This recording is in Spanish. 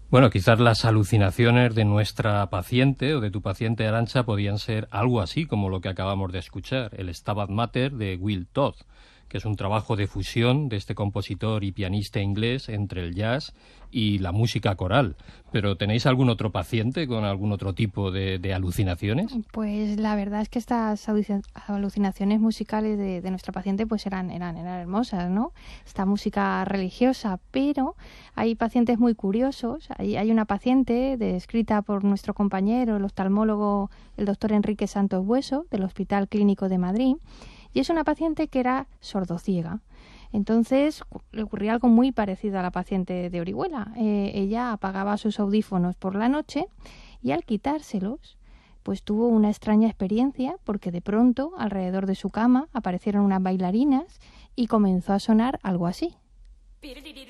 Bueno, quizás las alucinaciones de nuestra paciente o de tu paciente Arantxa podían ser algo así como lo que acabamos de escuchar, el Stabat Mater de Will Todd, que es un trabajo de fusión de este compositor y pianista inglés entre el jazz y la música coral. ¿Pero tenéis algún otro paciente con algún otro tipo de alucinaciones? Pues la verdad es que estas alucinaciones musicales de nuestra paciente pues eran hermosas, ¿no? Esta música religiosa, pero hay pacientes muy curiosos. Hay una paciente descrita por nuestro compañero, el oftalmólogo, el doctor Enrique Santos Bueso, del Hospital Clínico de Madrid, y es una paciente que era sordociega. Entonces le ocurría algo muy parecido a la paciente de Orihuela. Ella apagaba sus audífonos por la noche y al quitárselos, pues tuvo una extraña experiencia porque de pronto alrededor de su cama aparecieron unas bailarinas y comenzó a sonar algo así.